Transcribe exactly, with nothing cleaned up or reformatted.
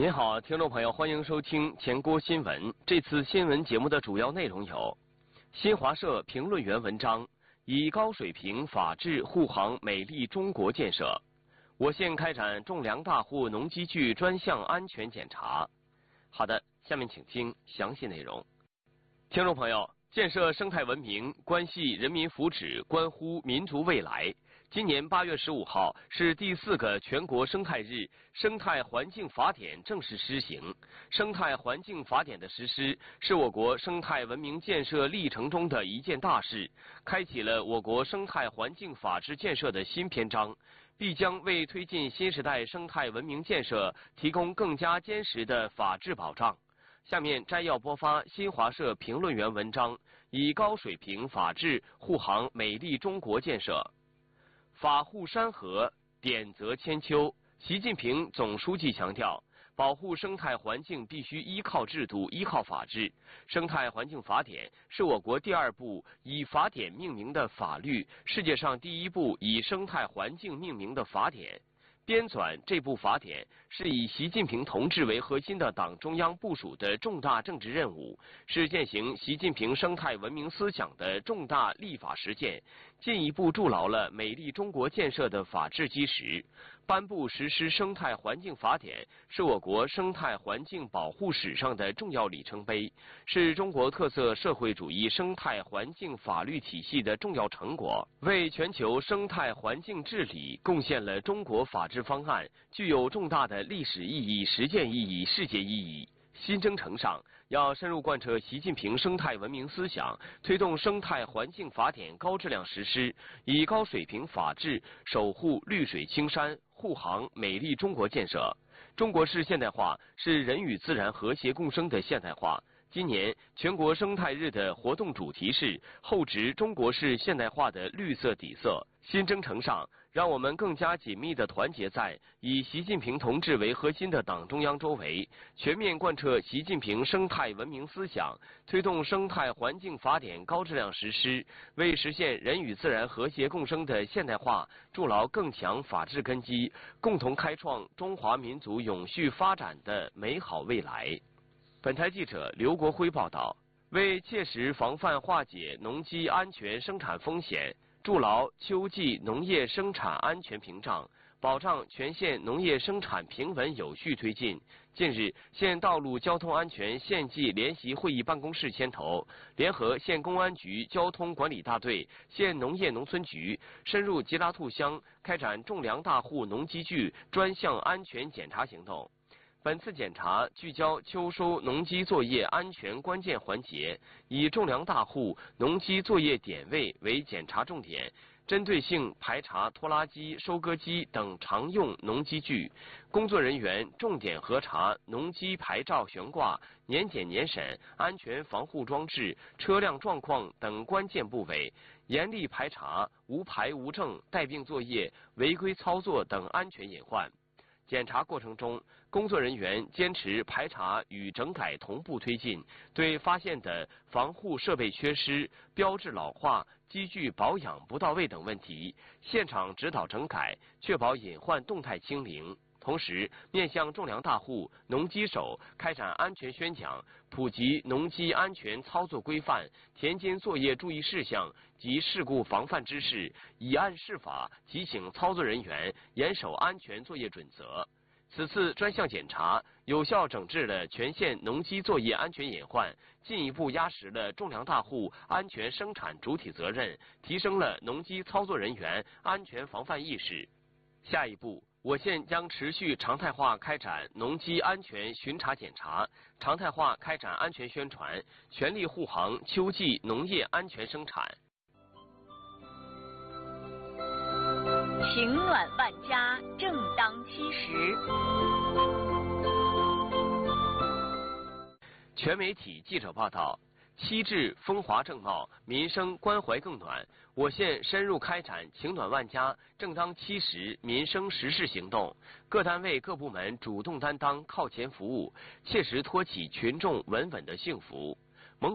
您好，听众朋友，欢迎收听前郭新闻。这次新闻节目的主要内容有：新华社评论员文章，以高水平法治护航美丽中国建设；我县开展种粮大户农机具专项安全检查。好的，下面请听详细内容。听众朋友，建设生态文明关系人民福祉，关乎民族未来。今年八月十五号是第四个全国生态日，生态环境法典正式施行。生态环境法典的实施是我国生态文明建设历程中的一件大事，开启了我国生态环境法治建设的新篇章，必将为推进新时代生态文明建设提供更加坚实的法治保障。下面摘要播发新华社评论员文章，以高水平法治护航美丽中国建设。法护山河，典则千秋。习近平总书记强调，保护生态环境必须依靠制度，依靠法治。生态环境法典是我国第二部以法典命名的法律，世界上第一部以生态环境命名的法典。编纂这部法典是以习近平同志为核心的党中央部署的重大政治任务，是践行习近平生态文明思想的重大立法实践，进一步筑牢了美丽中国建设的法治基石。颁布实施生态环境法典是我国生态环境保护史上的重要里程碑，是中国特色社会主义生态环境法律体系的重要成果，为全球生态环境治理贡献了中国法治方案，具有重大的历史意义、实践意义、世界意义。新征程上，要深入贯彻习近平生态文明思想，推动生态环境法典高质量实施，以高水平法治守护绿水青山，护航美丽中国建设。中国式现代化是人与自然和谐共生的现代化。今年全国生态日的活动主题是厚植中国式现代化的绿色底色。新征程上，让我们更加紧密地团结在以习近平同志为核心的党中央周围，全面贯彻习近平生态文明思想，推动生态环境法典高质量实施，为实现人与自然和谐共生的现代化筑牢更强法治根基，共同开创中华民族永续发展的美好未来。本台记者刘国辉报道，为切实防范化解农机安全生产风险，筑牢秋季农业生产安全屏障，保障全县农业生产平稳有序推进。近日，县道路交通安全县际联席会议办公室牵头，联合县公安局交通管理大队、县农业农村局，深入吉拉兔乡开展种粮大户农机具专项安全检查行动。本次检查聚焦秋收农机作业安全关键环节，以种粮大户农机作业点位为检查重点，针对性排查拖拉机、收割机等常用农机具。工作人员重点核查农机牌照悬挂、年检年审、安全防护装置、车辆状况等关键部位，严厉排查无牌无证带病作业、违规操作等安全隐患。检查过程中，工作人员坚持排查与整改同步推进，对发现的防护设备缺失、标志老化、机具保养不到位等问题，现场指导整改，确保隐患动态清零。同时，面向种粮大户、农机手开展安全宣讲，普及农机安全操作规范、田间作业注意事项及事故防范知识，以案释法，提醒操作人员严守安全作业准则。此次专项检查有效整治了全县农机作业安全隐患，进一步压实了种粮大户安全生产主体责任，提升了农机操作人员安全防范意识。下一步，我县将持续常态化开展农机安全巡查检查，常态化开展安全宣传，全力护航秋季农业安全生产。 情暖万家，正当其时。 全媒体记者报道，七至风华正茂，民生关怀更暖。我县深入开展情暖万家、正当其时民生实事行动，各单位各部门主动担当、靠前服务，切实托起群众稳稳的幸福。